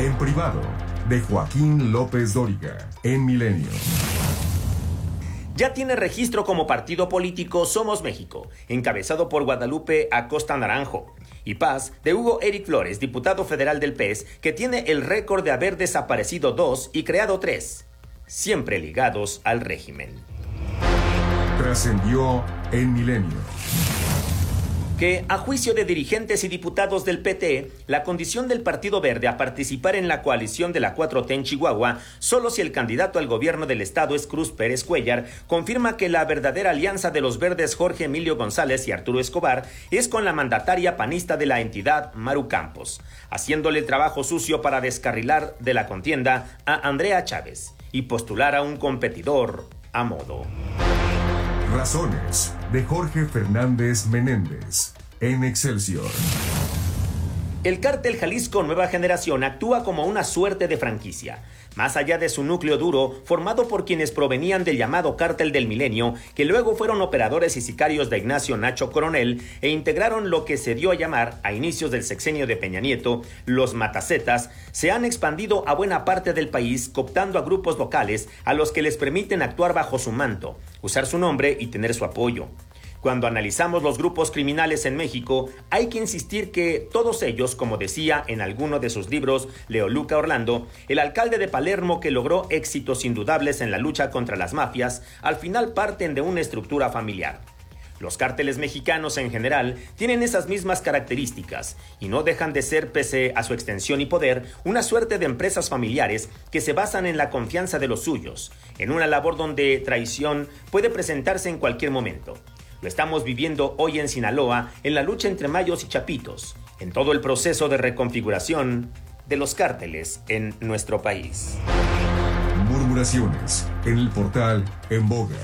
En privado, de Joaquín López Dóriga, en Milenio. Ya tiene registro como partido político Somos México, encabezado por Guadalupe Acosta Naranjo. Y Paz, de Hugo Eric Flores, diputado federal del PES, que tiene el récord de haber desaparecido 2 y creado 3, siempre ligados al régimen. Trascendió en Milenio Que, a juicio de dirigentes y diputados del PT, la condición del Partido Verde a participar en la coalición de la 4T en Chihuahua, solo si el candidato al gobierno del estado es Cruz Pérez Cuellar, confirma que la verdadera alianza de los verdes Jorge Emilio González y Arturo Escobar es con la mandataria panista de la entidad, Maru Campos, haciéndole el trabajo sucio para descarrilar de la contienda a Andrea Chávez y postular a un competidor a modo. Razones, de Jorge Fernández Menéndez, en Excelsior. El cártel Jalisco Nueva Generación actúa como una suerte de franquicia, más allá de su núcleo duro, formado por quienes provenían del llamado Cártel del Milenio, que luego fueron operadores y sicarios de Ignacio Nacho Coronel e integraron lo que se dio a llamar, a inicios del sexenio de Peña Nieto, los Matacetas. Se han expandido a buena parte del país, cooptando a grupos locales a los que les permiten actuar bajo su manto, usar su nombre y tener su apoyo. Cuando analizamos los grupos criminales en México, hay que insistir que todos ellos, como decía en alguno de sus libros Leoluca Orlando, el alcalde de Palermo que logró éxitos indudables en la lucha contra las mafias, al final parten de una estructura familiar. Los cárteles mexicanos en general tienen esas mismas características y no dejan de ser, pese a su extensión y poder, una suerte de empresas familiares que se basan en la confianza de los suyos, en una labor donde traición puede presentarse en cualquier momento. Lo estamos viviendo hoy en Sinaloa, en la lucha entre mayos y chapitos, en todo el proceso de reconfiguración de los cárteles en nuestro país. Murmuraciones en el portal En Boga.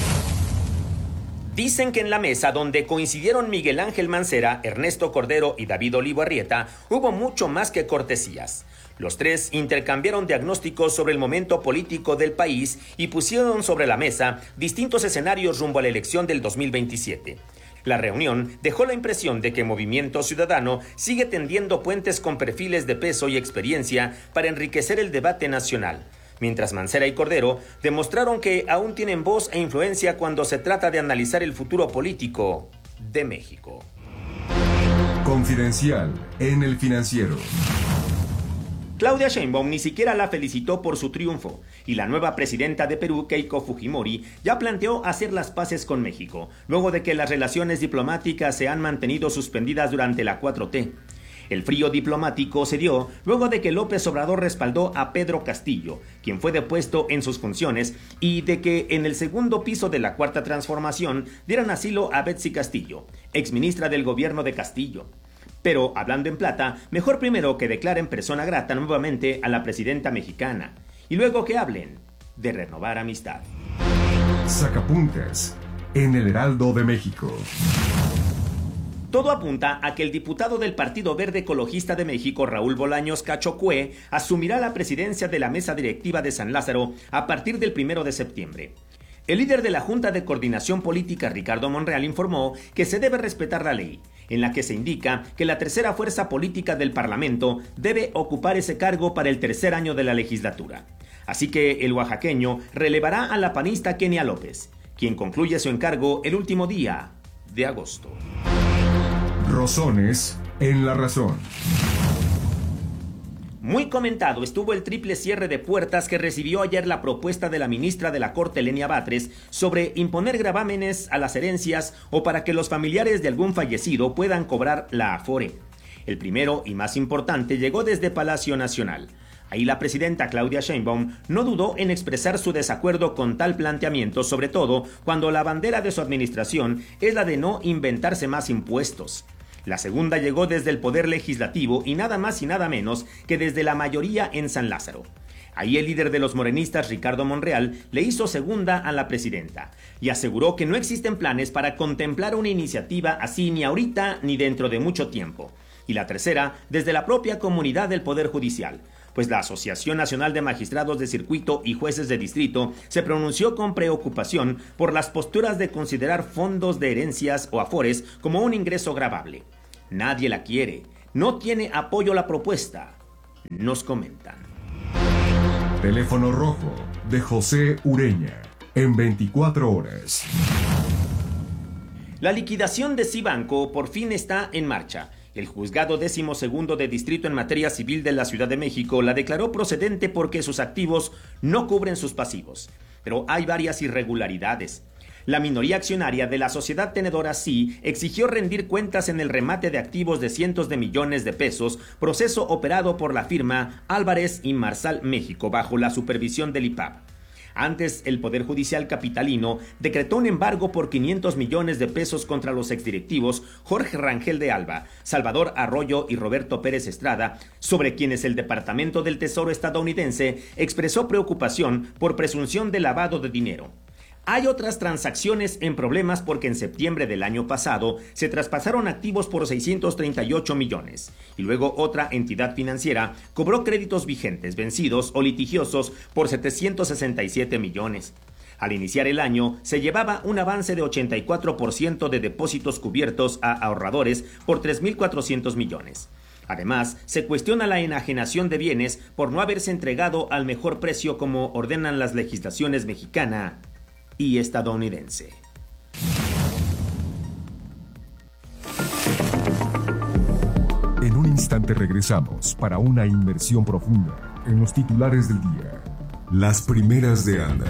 Dicen que en la mesa donde coincidieron Miguel Ángel Mancera, Ernesto Cordero y David Olivo Arrieta, hubo mucho más que cortesías. Los tres intercambiaron diagnósticos sobre el momento político del país y pusieron sobre la mesa distintos escenarios rumbo a la elección del 2027. La reunión dejó la impresión de que Movimiento Ciudadano sigue tendiendo puentes con perfiles de peso y experiencia para enriquecer el debate nacional, mientras Mancera y Cordero demostraron que aún tienen voz e influencia cuando se trata de analizar el futuro político de México. Confidencial en El Financiero. Claudia Sheinbaum ni siquiera la felicitó por su triunfo, y la nueva presidenta de Perú, Keiko Fujimori, ya planteó hacer las paces con México, luego de que las relaciones diplomáticas se han mantenido suspendidas durante la 4T. El frío diplomático se dio luego de que López Obrador respaldó a Pedro Castillo, quien fue depuesto en sus funciones, y de que en el segundo piso de la Cuarta Transformación dieran asilo a Betsy Castillo, exministra del gobierno de Castillo. Pero, hablando en plata, mejor primero que declaren persona grata nuevamente a la presidenta mexicana, y luego que hablen de renovar amistad. Sacapuntas en El Heraldo de México. Todo apunta a que el diputado del Partido Verde Ecologista de México, Raúl Bolaños Cacho Cue, asumirá la presidencia de la mesa directiva de San Lázaro a partir del 1 de septiembre. El líder de la Junta de Coordinación Política, Ricardo Monreal, informó que se debe respetar la ley, en la que se indica que la tercera fuerza política del Parlamento debe ocupar ese cargo para el tercer año de la legislatura. Así que el oaxaqueño relevará a la panista Kenia López, quien concluye su encargo el último día de agosto. Rosones en La Razón. Muy comentado estuvo el triple cierre de puertas que recibió ayer la propuesta de la ministra de la Corte, Lenia Batres, sobre imponer gravámenes a las herencias o para que los familiares de algún fallecido puedan cobrar la Afore. El primero y más importante llegó desde Palacio Nacional. Ahí la presidenta Claudia Sheinbaum no dudó en expresar su desacuerdo con tal planteamiento, sobre todo cuando la bandera de su administración es la de no inventarse más impuestos. La segunda llegó desde el Poder Legislativo y nada más y nada menos que desde la mayoría en San Lázaro. Ahí el líder de los morenistas, Ricardo Monreal, le hizo segunda a la presidenta y aseguró que no existen planes para contemplar una iniciativa así ni ahorita ni dentro de mucho tiempo. Y la tercera, desde la propia comunidad del Poder Judicial, pues la Asociación Nacional de Magistrados de Circuito y Jueces de Distrito se pronunció con preocupación por las posturas de considerar fondos de herencias o afores como un ingreso gravable. Nadie la quiere, no tiene apoyo la propuesta, nos comentan. Teléfono rojo de José Ureña en 24 horas. La liquidación de Cibanco por fin está en marcha. El juzgado 12º de distrito en materia civil de la Ciudad de México la declaró procedente porque sus activos no cubren sus pasivos. Pero hay varias irregularidades. La minoría accionaria de la sociedad tenedora sí exigió rendir cuentas en el remate de activos de cientos de millones de pesos, proceso operado por la firma Álvarez y Marsal México bajo la supervisión del IPAB. Antes, el Poder Judicial capitalino decretó un embargo por 500 millones de pesos contra los exdirectivos Jorge Rangel de Alba, Salvador Arroyo y Roberto Pérez Estrada, sobre quienes el Departamento del Tesoro estadounidense expresó preocupación por presunción de lavado de dinero. Hay otras transacciones en problemas porque en septiembre del año pasado se traspasaron activos por 638 millones y luego otra entidad financiera cobró créditos vigentes, vencidos o litigiosos por 767 millones. Al iniciar el año se llevaba un avance de 84% de depósitos cubiertos a ahorradores por 3.400 millones. Además, se cuestiona la enajenación de bienes por no haberse entregado al mejor precio como ordenan las legislaciones mexicana y estadounidense. En un instante regresamos para una inmersión profunda en los titulares del día. Las primeras de Ana.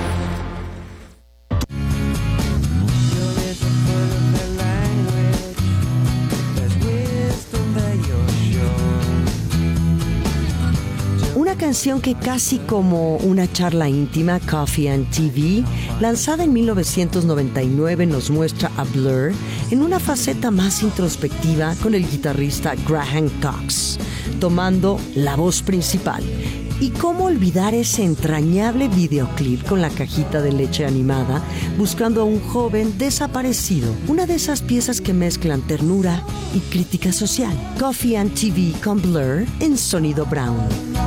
Una canción que casi como una charla íntima, Coffee and TV, lanzada en 1999, nos muestra a Blur en una faceta más introspectiva con el guitarrista Graham Cox, tomando la voz principal. ¿Y cómo olvidar ese entrañable videoclip con la cajita de leche animada buscando a un joven desaparecido? Una de esas piezas que mezclan ternura y crítica social. Coffee and TV con Blur en Sonido Brown.